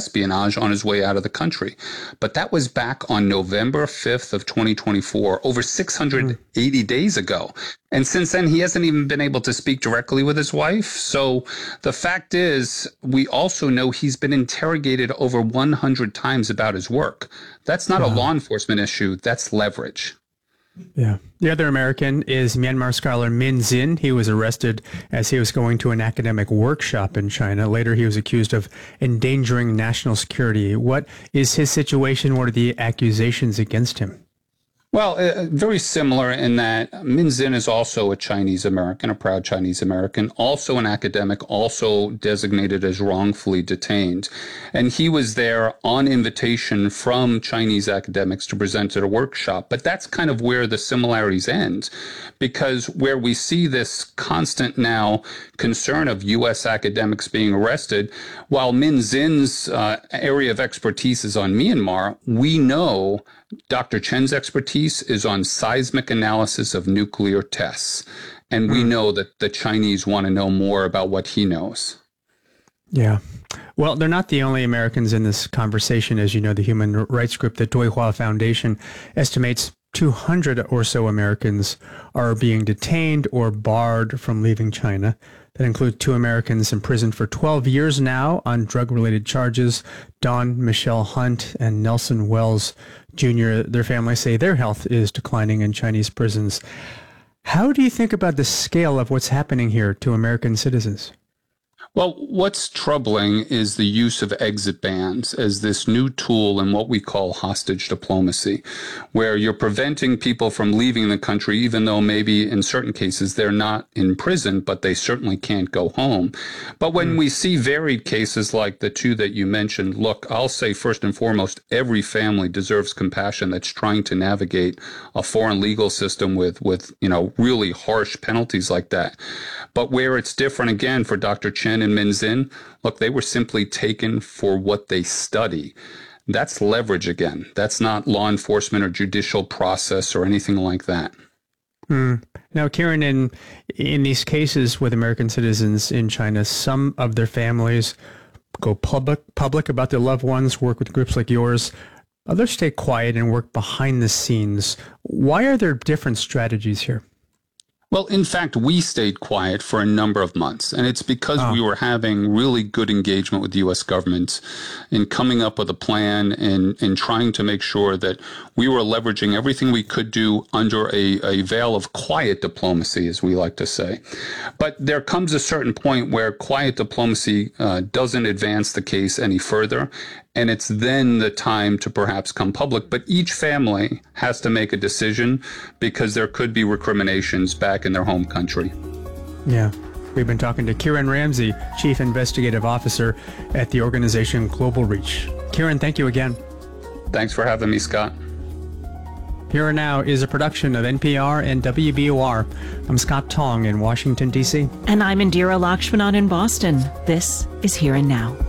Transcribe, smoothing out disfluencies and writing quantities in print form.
espionage on his way out of the country. But that was back on November 5th of 2024, over 680 days ago. And since then, he hasn't even been able to speak directly with his wife. So the fact is, we also know he's been interrogated over 100 times about his work. That's not a law enforcement issue. That's leverage. Yeah. The other American is Myanmar scholar Min Zin. He was arrested as he was going to an academic workshop in China. Later, he was accused of endangering national security. What is his situation? What are the accusations against him? Well, very similar in that Min Zin is also a Chinese American, a proud Chinese American, also an academic, also designated as wrongfully detained. And he was there on invitation from Chinese academics to present at a workshop. But that's kind of where the similarities end, because where we see this constant now concern of U.S. academics being arrested, while Min Zin's area of expertise is on Myanmar, we know Dr. Chen's expertise is on seismic analysis of nuclear tests. And we know that the Chinese want to know more about what he knows. Yeah. Well, they're not the only Americans in this conversation. As you know, the human rights group, the Duihua Foundation, estimates 200 or so Americans are being detained or barred from leaving China. That includes 2 Americans imprisoned for 12 years now on drug-related charges, Don Michelle Hunt and Nelson Wells Jr. Their families say their health is declining in Chinese prisons. How do you think about the scale of what's happening here to American citizens? Well, what's troubling is the use of exit bans as this new tool in what we call hostage diplomacy, where you're preventing people from leaving the country, even though maybe in certain cases they're not in prison, but they certainly can't go home. But when we see varied cases like the 2 that you mentioned, look, I'll say first and foremost, every family deserves compassion that's trying to navigate a foreign legal system with really harsh penalties like that. But where it's different, again, for Dr. Chen and Min Zin, look, they were simply taken for what they study. That's leverage again. That's not law enforcement or judicial process or anything like that. Now, Kieran, in these cases with American citizens in China, some of their families go public about their loved ones, work with groups like yours. Others stay quiet and work behind the scenes. Why are there different strategies here? Well, in fact, we stayed quiet for a number of months, and it's because we were having really good engagement with the U.S. government in coming up with a plan and trying to make sure that we were leveraging everything we could do under a veil of quiet diplomacy, as we like to say. But there comes a certain point where quiet diplomacy doesn't advance the case any further, and it's then the time to perhaps come public. But each family has to make a decision because there could be recriminations back in their home country. Yeah. We've been talking to Kieran Ramsey, Chief Investigative Officer at the organization Global Reach. Kieran, thank you again. Thanks for having me, Scott. Here and Now is a production of NPR and WBOR. I'm Scott Tong in Washington, D.C. And I'm Indira Lakshmanan in Boston. This is Here and Now.